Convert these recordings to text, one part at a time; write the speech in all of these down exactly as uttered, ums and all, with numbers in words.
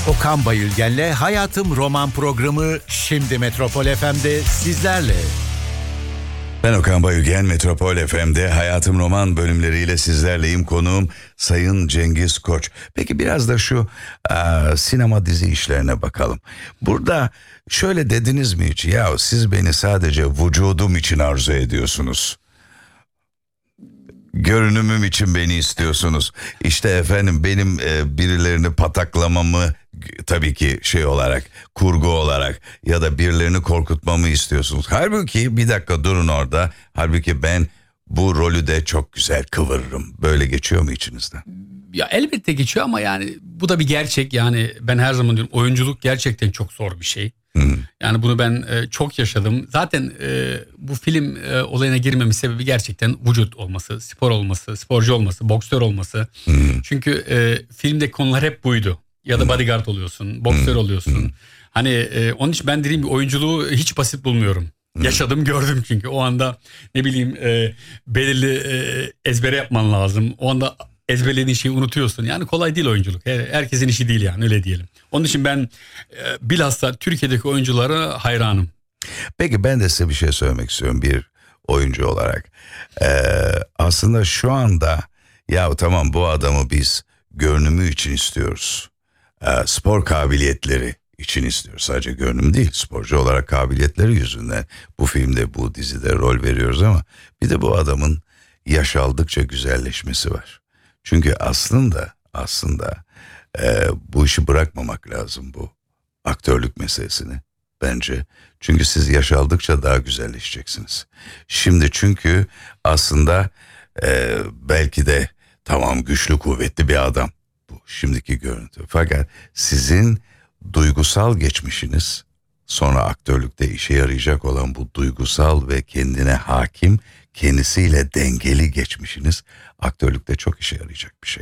Okan Bayülgen'le Hayatım Roman programı şimdi Metropol F M'de sizlerle. Ben Okan Bayülgen, Metropol F M'de Hayatım Roman bölümleriyle sizlerleyim. Konuğum Sayın Cengiz Koç. Peki biraz da şu a, sinema dizi işlerine bakalım. Burada şöyle dediniz mi hiç? Ya siz beni sadece vücudum için arzu ediyorsunuz. Görünümüm için beni istiyorsunuz. İşte efendim benim e, birilerini pataklamamı tabii ki şey olarak, kurgu olarak ya da birilerini korkutmamı istiyorsunuz. Halbuki bir dakika durun orada. Halbuki ben bu rolü de çok güzel kıvırırım. Böyle geçiyor mu içinizden? Ya elbette geçiyor ama yani bu da bir gerçek. Yani ben her zaman diyorum, oyunculuk gerçekten çok zor bir şey. Hmm. Yani bunu ben e, çok yaşadım. Zaten e, bu film e, olayına girmemin sebebi gerçekten vücut olması, spor olması, sporcu olması, boksör olması. Hmm. Çünkü e, filmdeki konular hep buydu. Ya da bodyguard oluyorsun, boksör hmm. oluyorsun. Hmm. Hani e, onun için ben dediğim gibi oyunculuğu hiç basit bulmuyorum. Hmm. Yaşadım, gördüm çünkü o anda ne bileyim e, belirli e, ezbere yapman lazım. O anda ezberlediğin şeyi unutuyorsun. Yani kolay değil oyunculuk. Herkesin işi değil yani, öyle diyelim. Onun için ben e, bilhassa Türkiye'deki oyunculara hayranım. Peki ben de size bir şey söylemek istiyorum bir oyuncu olarak. Ee, aslında şu anda ya tamam bu adamı biz görünümü için istiyoruz. Ee, spor kabiliyetleri için istiyoruz. Sadece görünüm değil, sporcu olarak kabiliyetleri yüzünden bu filmde, bu dizide rol veriyoruz ama bir de bu adamın yaş aldıkça güzelleşmesi var. Çünkü aslında aslında e, bu işi bırakmamak lazım, bu aktörlük meselesini bence. Çünkü siz yaş aldıkça daha güzelleşeceksiniz. Şimdi çünkü aslında e, belki de tamam güçlü kuvvetli bir adam bu şimdiki görüntü. Fakat sizin duygusal geçmişiniz, sonra aktörlükte işe yarayacak olan bu duygusal ve kendine hakim, kendisiyle dengeli geçmişiniz aktörlükte çok işe yarayacak bir şey.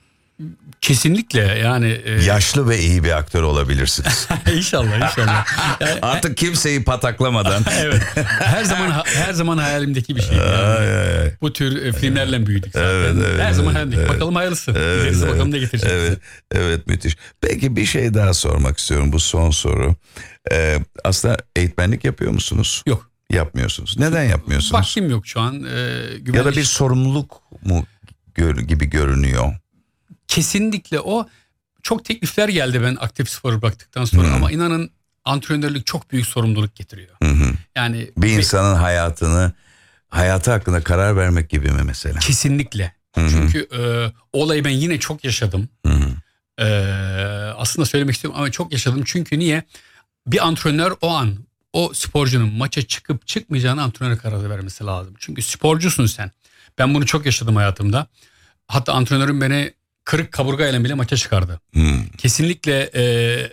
Kesinlikle yani. E... Yaşlı ve iyi bir aktör olabilirsiniz. İnşallah inşallah. Yani, artık kimseyi pataklamadan. Evet. Her zaman her zaman hayalimdeki bir şey. Yani. Ay, ay, ay. Bu tür e, filmlerle büyüdük zaten. Evet, evet, her zaman hayalimdeki. Evet. Bakalım hayırlısı. Evet, İlerisi evet. Bakalım ne getirecek. Evet, evet müthiş. Peki bir şey daha sormak istiyorum, bu son soru. Ee, aslında eğitmenlik yapıyor musunuz? Yok. Yapmıyorsunuz. Neden yapmıyorsunuz? Vaktim yok şu an. E, güvenlik... Ya da bir sorumluluk mu gör, gibi görünüyor? Kesinlikle o. Çok teklifler geldi ben aktif sporu bıraktıktan sonra, hmm. ama inanın antrenörlük çok büyük sorumluluk getiriyor. Hmm. Yani bir insanın ve... hayatını, hayatı hakkında karar vermek gibi mi mesela? Kesinlikle. Hmm. Çünkü e, o olayı ben yine çok yaşadım. Hmm. E, aslında söylemek istiyorum ama çok yaşadım. Çünkü niye? Bir antrenör o an o sporcunun maça çıkıp çıkmayacağını antrenöre karar vermesi lazım. Çünkü sporcusun sen. Ben bunu çok yaşadım hayatımda. Hatta antrenörüm beni kırık kaburgayla bile maça çıkardı. Hmm. Kesinlikle e,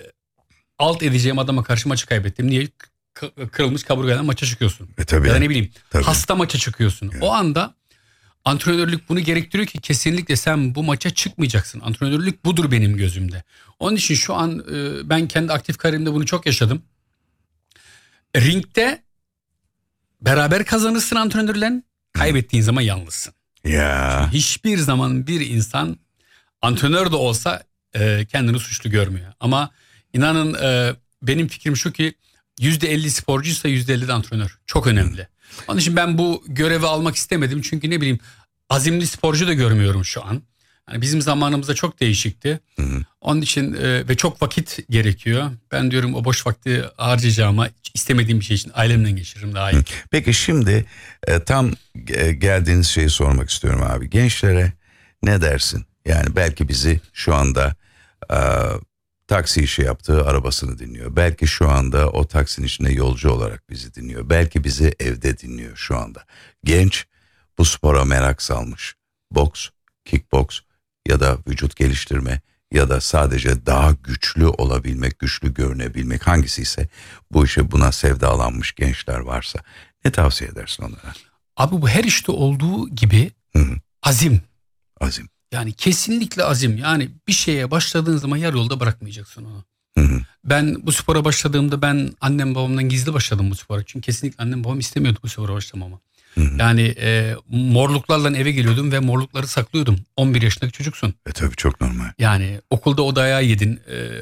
alt edeceğim adama karşı maçı kaybettim. Niye? K- kırılmış kaburgayla maça çıkıyorsun. E, tabii. Ya da ne bileyim tabii. Hasta maça çıkıyorsun. Evet. O anda antrenörlük bunu gerektiriyor ki kesinlikle sen bu maça çıkmayacaksın. Antrenörlük budur benim gözümde. Onun için şu an e, ben kendi aktif kariyerimde bunu çok yaşadım. Ringde beraber kazanırsın antrenörle, kaybettiğin zaman yalnızsın. Ya. Çünkü hiçbir zaman bir insan antrenör de olsa e, kendini suçlu görmüyor. Ama inanın e, benim fikrim şu ki yüzde elli sporcuysa yüzde elli de antrenör. Çok önemli. Onun için ben bu görevi almak istemedim. Çünkü ne bileyim azimli sporcu da görmüyorum şu an. Yani bizim zamanımızda çok değişikti. Hı hı. Onun için e, ve çok vakit gerekiyor. Ben diyorum o boş vakti harcayacağıma istemediğim bir şey için ailemle geçiririm daha iyi. Hı. Peki şimdi e, tam e, geldiğiniz şeyi sormak istiyorum abi. Gençlere ne dersin? Yani belki bizi şu anda e, taksi işi yaptığı arabasını dinliyor. Belki şu anda o taksinin içinde yolcu olarak bizi dinliyor. Belki bizi evde dinliyor şu anda. Genç bu spora merak salmış. Boks, kickboks ya da vücut geliştirme ya da sadece daha güçlü olabilmek, güçlü görünebilmek, hangisi ise bu işe buna sevdalanmış gençler varsa ne tavsiye edersin onlara? Abi bu her işte olduğu gibi Hı-hı. azim. Azim. Yani kesinlikle azim. Yani bir şeye başladığın zaman yarı yolda bırakmayacaksın onu. Hı-hı. Ben bu spora başladığımda ben annem babamdan gizli başladım bu spora. Çünkü kesinlikle annem babam istemiyordu bu spora başlamamı. Hı-hı. Yani e, morluklarla eve geliyordum ve morlukları saklıyordum. on bir yaşındaki çocuksun. E tabii çok normal. Yani okulda o dayağı yedin. E,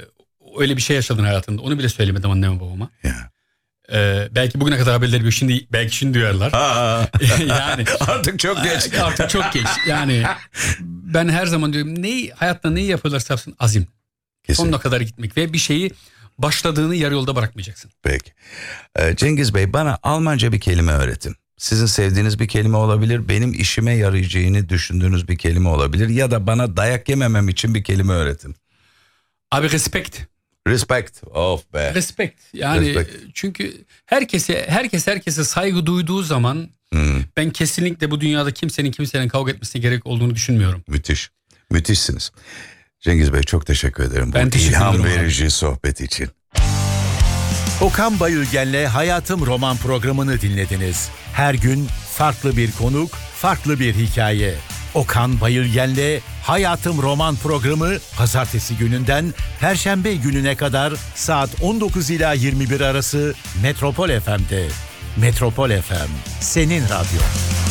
öyle bir şey yaşadın hayatında. Onu bile söylemedim anneme babama. Ya. Ee, belki bugüne kadar haberleri bir şimdi belki şimdi duyarlar. Yani artık çok geç. Artık çok geç. Yani ben her zaman diyorum neyi hayatta neyi yapıyorlarsa yapsın azim. Kesinlikle. Sonuna kadar gitmek ve bir şeyi başladığını yarı yolda bırakmayacaksın. Peki. Ee, Cengiz Bey, bana Almanca bir kelime öğretin. Sizin sevdiğiniz bir kelime olabilir, benim işime yarayacağını düşündüğünüz bir kelime olabilir ya da bana dayak yememem için bir kelime öğretin. Abi respect. Respect. Of be. Respect. Yani Respect. çünkü herkese herkes herkese saygı duyduğu zaman Hmm. ben kesinlikle bu dünyada kimsenin kimsenin kavga etmesine gerek olduğunu düşünmüyorum. Müthiş. Müthişsiniz. Cengiz Bey, çok teşekkür ederim. Ben bu teşekkür ilham ederim verici abi. sohbet için. Okan Bayülgen'le Hayatım Roman programını dinlediniz. Her gün farklı bir konuk, farklı bir hikaye. Okan Bayülgen'le Hayatım Roman programı pazartesi gününden perşembe gününe kadar saat on dokuz ila yirmi bir arası Metropol F M'de. Metropol F M, senin radyo.